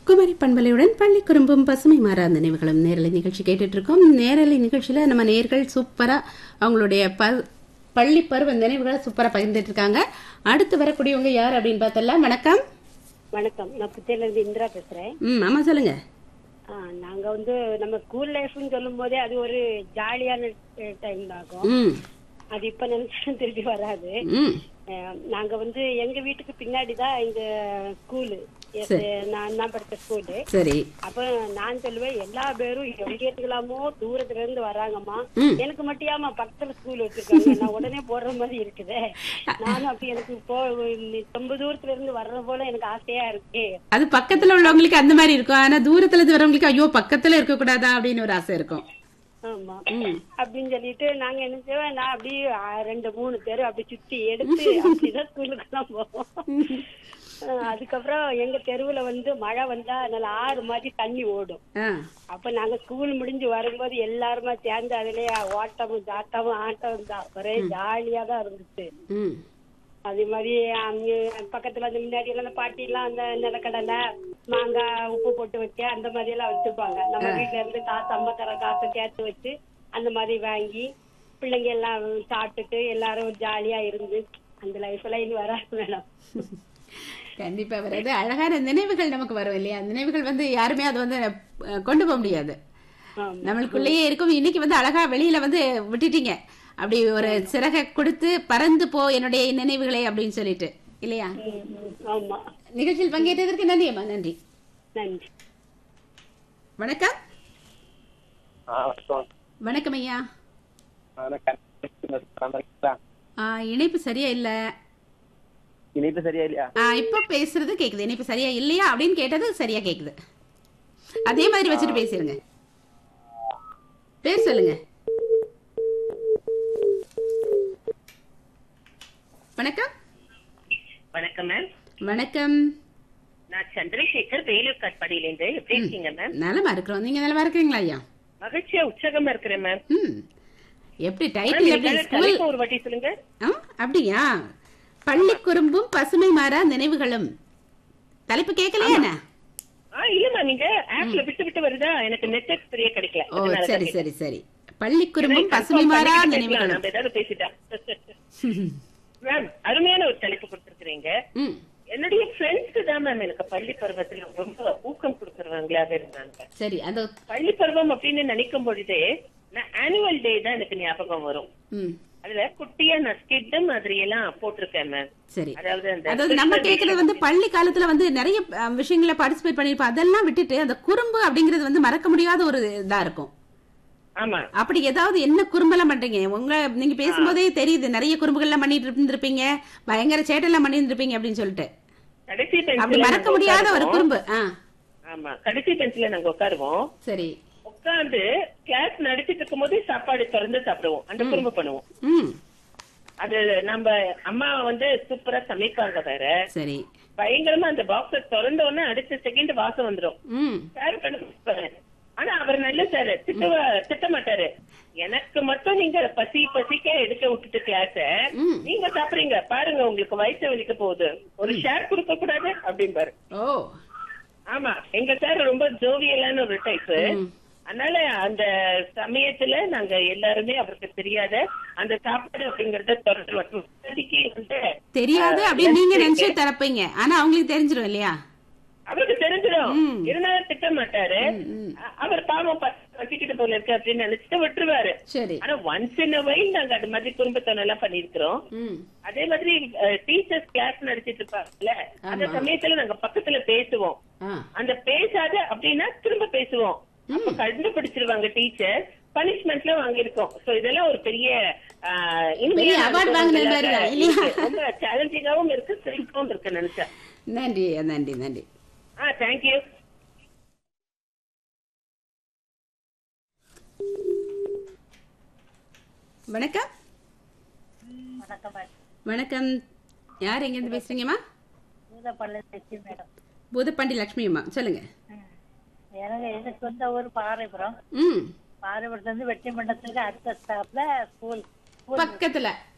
குமரி பண்பலையுடன் பள்ளி குறும்பும் பசுமை மாறாத நினைவுகளும் நேரலை நிகழ்ச்சி கேட்டுட்டு இருக்கோம். நேரலை நிகழ்ச்சியில நம்ம நேர்கள் சூப்பரா அவங்களுடைய பள்ளி பருவ நினைவுகளை சூப்பரா பகிர்ந்துட்டு இருக்காங்க. அடுத்து வரக்கூடியவங்க யார் அப்படின்னு பார்த்தலாம். வணக்கம். வணக்கம், நான் புத்தேல இருந்து இந்திரா பேசுறேன். ஆமா சொல்லுங்க. நாங்க நம்ம ஸ்கூல் லைஃப்னு சொல்லும் போதே அது ஒரு ஜாலியான டைம் ஆகும். அது இப்ப நினைச்சாலும் திருப்பி வராது. நாங்க எங்க வீட்டுக்கு பின்னாடிதான் எங்க ஸ்கூலு, நான் படிச்ச ஸ்கூலு. சரி. அப்ப நான் சொல்லுவேன், எல்லா பேரும் எங்க இருக்கலாமோ தூரத்துல இருந்து வராங்கம்மா, எனக்கு மட்டும் பக்கத்துல ஸ்கூல் வச்சிருக்காங்க, நான் உடனே போடுற மாதிரி இருக்குது. நானும் அப்படி எனக்கு ரொம்ப தூரத்துல இருந்து வர்ற போல எனக்கு ஆசையா இருக்கு. அது பக்கத்துல உள்ளவங்களுக்கு அந்த மாதிரி இருக்கும். ஆனா தூரத்துல இருந்து வரவங்களுக்கு ஐயோ பக்கத்துல இருக்க கூடாதா அப்படின்னு ஒரு ஆசை இருக்கும். ஆமா, அப்படின்னு சொல்லிட்டு நாங்க என்ன செய்வோம், நான் அப்படியே 2-3 பேரு அப்படி சுத்தி எடுத்து அப்படிதான் ஸ்கூலுக்கு தான் போவோம். அதுக்கப்புறம் எங்க தெருவுல மழை வந்தா நல்ல ஆறு மாதிரி தண்ணி ஓடும். அப்ப நாங்க ஸ்கூல் முடிஞ்சு வரும்போது எல்லாருமா சேர்ந்து அதுலயே ஓட்டமும் தாட்டமும் ஆட்டமும் தான், ஒரே ஜாலியா தான் இருந்துச்சு. அதே மாதிரி பக்கத்துல முன்னாடி எல்லாம் பாட்டி எல்லாம் அந்த நிலக்கடலை மாங்காய் உப்பு போட்டு வச்சு அந்த மாதிரி எல்லாம் வச்சுப்பாங்க. நம்ம வீட்டுல இருந்து காசு அம்மா தர காசு சேர்த்து வச்சு அந்த மாதிரி வாங்கி பிள்ளைங்க எல்லாம் சாப்பிட்டுட்டு எல்லாரும் ஜாலியா இருந்து அந்த லைஃப் எல்லாம் இனி வராது மேடம். கண்டிப்பா வராது. அழகான நினைவுகள் நமக்கு வரும் இல்லையா? நினைவுகள் யாருமே அது கொண்டு போக முடியாது, நம்மளுக்குள்ளேயே இருக்கும். இன்னைக்கு அழகா வெளியில விட்டுட்டீங்க, அப்படி ஒரு சிறகை கொடுத்து பறந்து போ என்னுடைய நினைவுகளை அப்படின்னு சொல்லிட்டு இல்லையா? ஆமா. நிகழ்ச்சியில் பங்கேற்றதற்கு நன்றி அம்மா. நன்றி. நன்றி. வணக்கம். வணக்கம் ஐயா. இணைப்பு சரியா இல்ல. இணைப்பு சரியா இல்லையா? இப்ப பேசுறது கேக்குது. இணைப்பு சரியா இல்லையா அப்படின்னு கேட்டது சரியா கேக்குது. அதே மாதிரி வச்சுட்டு பேசிருங்க. பேர் சொல்லுங்க. வணக்கம். வணக்கம் மேம். வணக்கம். நான் சந்திரசேகர், வேலூர் கட்பாடியிலிருந்து. எப்படி இருக்கீங்க மேம்? நலமா இருக்கிறோம். நீங்க நலமா இருக்கீங்களா ஐயா? மகிழ்ச்சியா உற்சாகமா இருக்கிறேன் மேம். எப்படி டைட்டில் எப்படி ஸ்கூல் ஒரு வாட்டி சொல்லுங்க. அப்படியா? பள்ளி குறும்பும் பசுமை மாறா நினைவுகளும். தலைப்பு கேட்கலையா என்ன? இல்லம்மா, நீங்க ஆப்ல விட்டு விட்டு வருதா, எனக்கு நெட்வொர்க் சரியா கிடைக்கல. ஓ சரி சரி சரி. பள்ளி குறும்பும் பசுமை மாறா நினைவுகளும். நம்ம ஏதாவது பேசிட்டா மேம், அருமையான ஒரு தலைப்பு கொடுத்திருக்கிறீங்க. என்னுடைய ஃப்ரெண்ட்ஸ் தான் மேம் எனக்கு பள்ளி பருவத்துல ரொம்ப ஊக்கம் கொடுக்கறவங்களாக இருந்தாங்க. சரி. அந்த பள்ளி பருவம் அப்படின்னு நினைக்கும் பொழுதே நான் ஆனுவல் டே தான் எனக்கு ஞாபகம் வரும். அதுல குட்டியா நான் ஸ்கிட் மாதிரி எல்லாம் போட்டிருக்கேன் மேம். சரி. அதாவது நம்ம கேக்குறது பள்ளி காலத்துல நிறைய விஷயங்களை பார்ட்டிசிபேட் பண்ணிருப்போம். அதெல்லாம் விட்டுட்டு அந்த குறும்பு அப்படிங்கறது மறக்க முடியாத ஒரு இதா இருக்கும். ஆமா. அப்படி ஏதாவது என்ன குறும்பெல்லாம் பண்றீங்க? நீங்க பேசும்போதே தெரியுது நிறைய குறும்புகள் எல்லாம் பண்ணிட்டு இருந்திருப்பீங்க, பயங்கர சேட்டை எல்லாம் பண்ணிட்டு இருப்பீங்க அப்படின்னு சொல்லிட்டு. கடைசி அப்படி மறக்க முடியாத ஒரு குறும்பு. ஆமா, கடைசி பெஞ்சில நாங்க உட்காருவோம். சரி. உட்கார்ந்து கிளாஸ் நடத்திட்டு இருக்கும் போது சாப்பாடு திறந்து சாப்பிடுவோம். அந்த குறும்பு பண்ணுவோம். அது நம்ம அம்மா சூப்பரா சமைப்பாங்க வேற. சரி. பயங்கரமா அந்த பாக்ஸ திறந்த உடனே அடுத்த செகண்ட் வாசம் வந்துரும். சார் பண்ண, ஆனா அவர் நல்ல சார், திட்ட மாட்டாரு. எனக்கு மட்டும் நீங்க பசிக்க எடுக்க விட்டுட்டு கிளாஸ நீங்க சாப்பிடுறீங்க பாருங்க, உங்களுக்கு வயிற்று வலிக்க போகுது, ஒரு ஷேர் கொடுக்க கூடாது அப்படின்பாரு. ஆமா, எங்க சார் ரொம்ப ஜோவியலான ஒரு டைப். அதனால அந்த சமயத்துல நாங்க எல்லாருமே அவருக்கு தெரியாத அந்த சாப்பாடு அப்படிங்கறத தெரியாது அப்படின்னு நீங்க நினைச்சு தரப்பீங்க. ஆனா அவங்களுக்கு தெரிஞ்சிடும் இல்லையா? அவருக்கு தெரிஞ்சிடும், இருந்தாலும் திட்ட மாட்டாரு. அவர் பாவம் பசிக்கிட்டு போல இருக்கு அப்படின்னு நினைச்சிட்டு விட்டுருவாரு. ஆனா ஒன்ஸ் இன் அ வைல் நாங்க அது மாதிரி குடும்பத்தனம் எல்லாம் பண்ணிருக்கிறோம். அதே மாதிரி டீச்சர்ஸ் கிளாஸ் நடத்திட்டு இருப்பாங்கல்ல, அந்த சமயத்துல நாங்க பக்கத்துல பேசுவோம். அந்த பேசாத அப்படின்னா திரும்ப பேசுவோம். அப்ப கண்டுபிடிச்சிருவாங்க டீச்சர், பனிஷ்மெண்ட்ல வாங்கிருக்கோம். சோ இதெல்லாம் ஒரு பெரிய ரொம்ப சேலஞ்சிங்காவும் இருக்கு, சிரிக்கவும் இருக்கு நினைச்சா. நன்றி நன்றி நன்றி. தேங்க்யூ. வணக்கம். வணக்கம். யார் எங்க இருந்து பேசுறீங்கம்மா? பூதப்பாண்டி லட்சுமி அம்மா, சொல்லுங்க. எனக்கு சொந்த ஊர் பாறைபுரம். பாறைபுரத்துல இருந்து வெட்டி மண்டலத்துக்கு அடுத்த ஸ்டாப்ல ஸ்கூல் பக்கத்துல